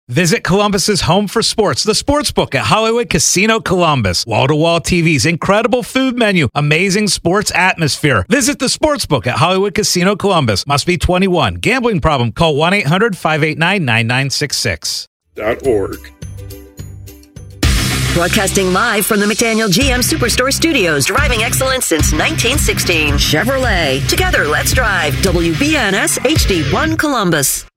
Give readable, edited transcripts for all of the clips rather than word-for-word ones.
Visit Columbus's home for sports, the Sportsbook at Hollywood Casino Columbus. Wall-to-wall TVs, incredible food menu, amazing sports atmosphere. Visit the Sportsbook at Hollywood Casino Columbus. Must be 21. Gambling problem? Call 1-800-589-9966. .org. Broadcasting live from the McDaniel GM Superstore Studios, driving excellence since 1916. Chevrolet. Together, let's drive. WBNS HD1 Columbus.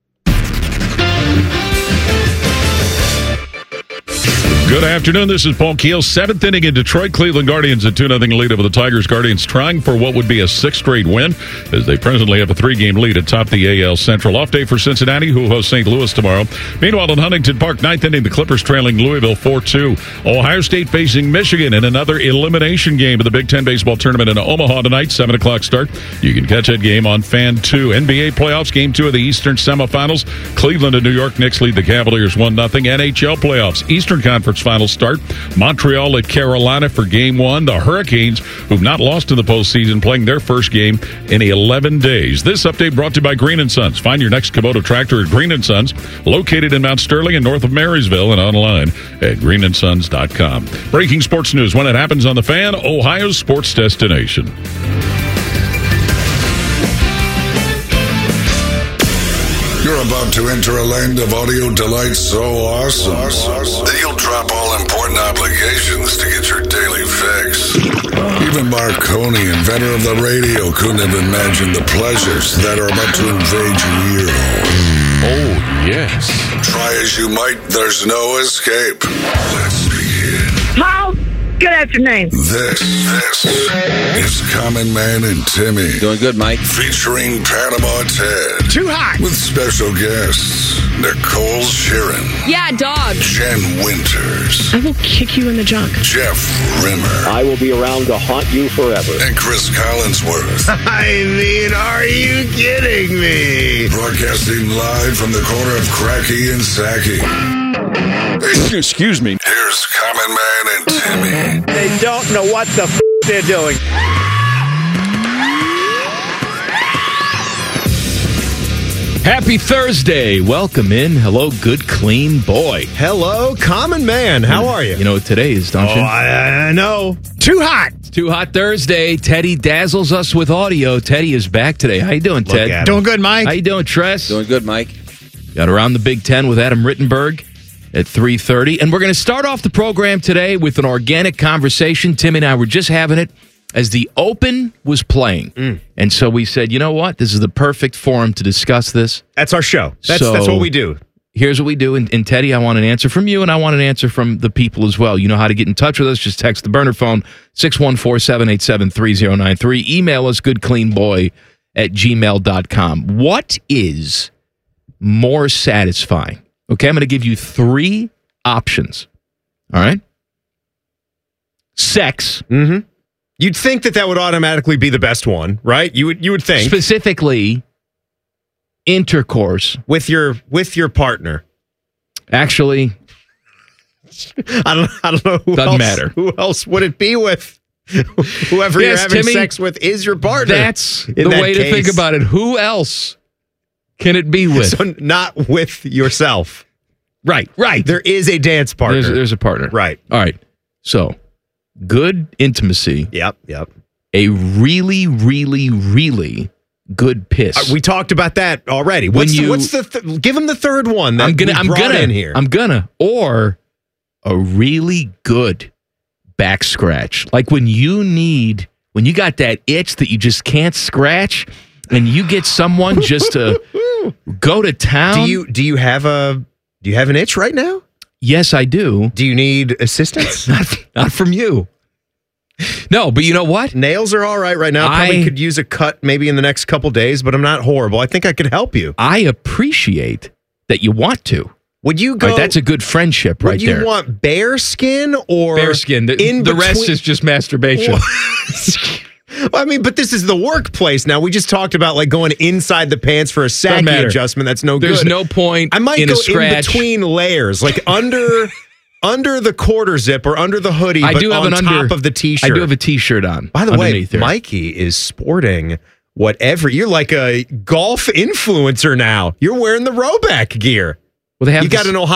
Good afternoon. This is Paul Keel. Seventh inning in Detroit. Cleveland Guardians a 2-0 lead over the Tigers. Guardians trying for what would be a sixth straight win as they presently have a 3-game lead atop the AL Central. Off day for Cincinnati, who hosts St. Louis tomorrow. Meanwhile, in Huntington Park, ninth inning, the Clippers trailing Louisville 4-2. Ohio State facing Michigan in another elimination game of the Big Ten baseball tournament in Omaha tonight, 7 o'clock start. You can catch that game on Fan 2. NBA playoffs, game 2 of the Eastern semifinals. Cleveland and New York Knicks lead the Cavaliers 1-0. NHL playoffs, Eastern Conference Finals start. Montreal at Carolina for Game 1. The Hurricanes, who've not lost in the postseason, playing their first game in 11 days. This update brought to you by Green & Sons. Find your next Kubota tractor at Green & Sons, located in Mount Sterling and north of Marysville, and online at greenandsons.com. Breaking sports news when it happens on The Fan, Ohio's sports destination. You're about to enter a land of audio delight so awesome that you'll drop all important obligations to get your daily fix. Even Marconi, inventor of the radio, couldn't have imagined the pleasures that are about to invade your ear hole. Oh, yes. Try as you might, there's no escape. Let's begin. Paul, good afternoon. This is Common Man and Timmy. Doing good, Mike. Featuring Panama Ted. Too hot. With special guests, Nicole Sheeran. Yeah, dog. Jen Winters. I will kick you in the junk. Jeff Rimmer. I will be around to haunt you forever. And Chris Collinsworth. I mean, are you kidding me? Broadcasting live from the corner of Cracky and Sacky. Excuse me. Here's Common Man and Timmy. They don't know what the they're doing. Happy Thursday. Welcome in. Hello, good, clean boy. Hello, Common Man. How are you? You know what today is, don't you? I know. Too hot. It's Too Hot Thursday. Teddy dazzles us with audio. Teddy is back today. How you doing, Ted? Doing good, Mike. How you doing, Tress? Doing good, Mike. Got Around the Big Ten with Adam Rittenberg at 3:30. And we're going to start off the program today with an organic conversation. Tim and I were just having it as the Open was playing. And so we said, you know what? This is the perfect forum to discuss this. That's our show. That's So- what we do. Here's what we do. And Teddy, I want an answer from you, and I want an answer from the people as well. You know how to get in touch with us. Just text the burner phone, 614-787-3093. Email us, goodcleanboy@gmail.com. What is more satisfying? Okay, I'm going to give you 3 options. All right? Sex. Mm-hmm. You'd think that would automatically be the best one, right? You would think. Specifically, intercourse. With your partner. Actually, I don't know who doesn't else, matter. Who else would it be with? Whoever you're Yes, having Timmy, sex with is your partner. That's the in that way to case. think about it. Who else can it be with? So not with yourself. Right. There is a dance partner. There's a partner. Right. All right. So, good intimacy. Yep. A really, really, really good piss. We talked about that already. When What's the give him the third one that I'm gonna in here. Or a really good back scratch. Like when you got that itch that you just can't scratch, and you get someone just to go to town. Do you have an itch right now? Yes, I do. Do you need assistance? Not from you. No, but you know what? Nails are all right now. Probably could use a cut maybe in the next couple days, but I'm not horrible. I think I could help you. I appreciate that you want to. Would you go? All right, that's a good friendship right there. Would you want bare skin or bare skin? The rest is just masturbation. I mean, but this is the workplace now. We just talked about like going inside the pants for a saggy adjustment. That's no good. There's no point. I might in go a scratch. in between layers, like under the quarter zip or under the hoodie, I but do have on an top of the t-shirt. I do have a t-shirt on. By the way, there. Mikey is sporting whatever. You're like a golf influencer now. You're wearing the Roback gear. Well, they have you got an Ohio